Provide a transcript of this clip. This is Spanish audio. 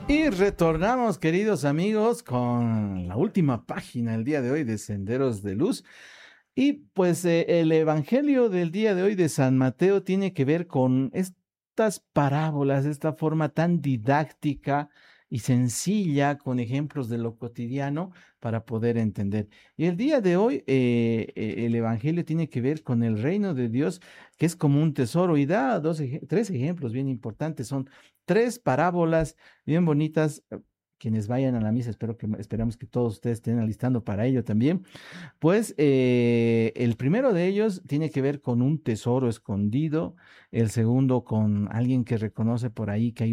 Y retornamos, queridos amigos, con la última página el día de hoy de Senderos de Luz. Y pues el Evangelio del día de hoy de San Mateo tiene que ver con estas parábolas, esta forma tan didáctica y sencilla, con ejemplos de lo cotidiano para poder entender. Y el día de hoy el Evangelio tiene que ver con el reino de Dios, que es como un tesoro y da tres ejemplos bien importantes. Son tres parábolas bien bonitas. Quienes vayan a la misa, esperamos que todos ustedes estén alistando para ello también. Pues el primero de ellos tiene que ver con un tesoro escondido, el segundo con alguien que reconoce por ahí que hay